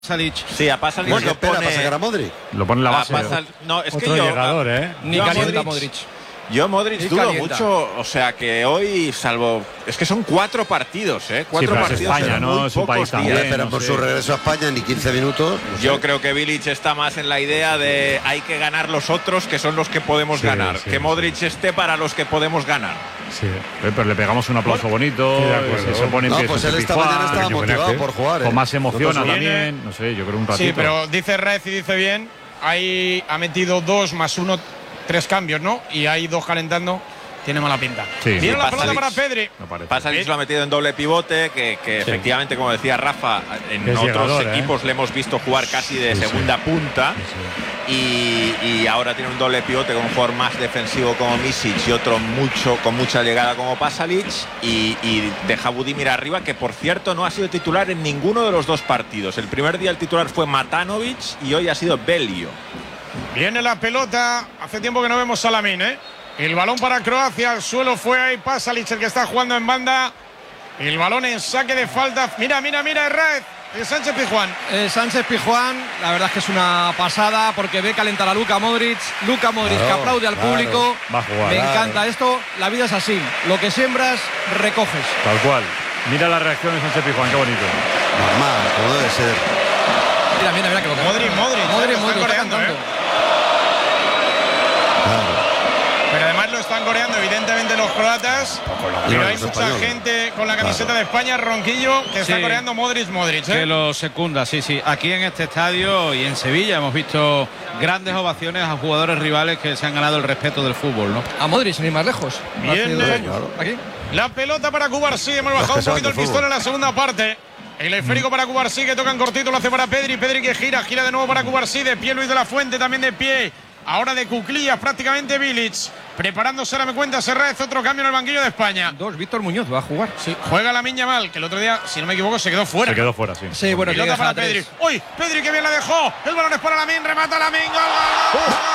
Pasalic. Sí, a Pasalic Bueno, lo espera, pone... ¿para sacar a Modric? Lo pone en la base. No, es Otro que llegador, Ni yo a calienta Modric- Modric. Yo Modric Ni dudo calienta. mucho, o sea que hoy, salvo... Es que son 4 partidos, ¿eh? 4 pero es partidos España, en ¿no? muy Es un pocos país días. también. Pero no por sé. su regreso a España ni 15 minutos. No sé. Yo creo que Bilic está más en la idea de hay que ganar los otros, que son los que podemos Sí, ganar. sí, que Modric esté para los que podemos ganar. Sí, pero le pegamos un aplauso bonito. Sí, de acuerdo. Se pone en No, pie pues Sánchez él esta mañana Pizjuán, estaba Pequeño motivado homenaje. por jugar. con más emociona No, pues, también. No sé, yo creo un ratito. Sí, pero dice Rez y dice bien. Ahí ha metido 2 más 1, 3 cambios, ¿no? Y hay 2 calentando. Tiene mala pinta. Sí, Viene la Pasalic. pelota para Pedri. no parece. Pasalic lo ha metido en doble pivote, que efectivamente, como decía Rafa, en Es otros llegador, equipos le hemos visto jugar casi de segunda punta. Y ahora tiene un doble pivote con un jugador más defensivo como Misic y otro con mucha llegada como Pasalic, y deja a Budimir arriba, que por cierto no ha sido titular en ninguno de los 2 partidos. El primer día el titular fue Matanovic y hoy ha sido Belio. Viene la pelota. Hace tiempo que no vemos a Lamine, ¿eh? El balón para Croacia. Al suelo fue ahí Pasalic, el que está jugando en banda. El balón en saque de falta. Mira, Herrera. Sánchez Pizjuán. Sánchez Pizjuán, la verdad es que es una pasada porque ve calentar a Luka Modric. Luka Modric que Claro, aplaude al claro. público. Va a jugar. Me Claro. encanta esto. La vida es así. Lo que siembras, recoges. Tal cual. Mira la reacción de Sánchez Pizjuán, qué bonito. Normal, como debe ser. Mira que lo que Modric, Modric, está está coreando, cantando. Claro. Pero además lo están coreando evidentemente los croatas. Pero hay los mucha españoles. gente con la camiseta de España, Ronquillo, que está Sí. coreando Modric, ¿eh? Que lo secunda, sí. Aquí en este estadio y en Sevilla hemos visto grandes ovaciones a jugadores rivales que se han ganado el respeto del fútbol, ¿no? A Modric, sin ir más lejos. Viene. Hace 2 años. Aquí. La pelota para Cubarsí. Hemos Los bajado que un saben poquito el de pistón fútbol. en la segunda parte. El esférico para Cubarsí, que tocan cortito, lo hace para Pedri. Pedri que gira de nuevo para Cubarsí. De pie Luis de la Fuente, también de pie. Ahora de cuclillas prácticamente Bilic. Preparándose, ahora me cuenta Serrez, otro cambio en el banquillo de España. 2, Víctor Muñoz va a jugar. Sí, juega Lamine Yamal, que el otro día, si no me equivoco, se quedó fuera. Se quedó fuera, sí. Sí, bueno, Pelota llega para a 3. Pedri. ¡Uy! Pedri que bien la dejó. El balón es para Lamine, remata Lamine. ¡Gol, gol, gol!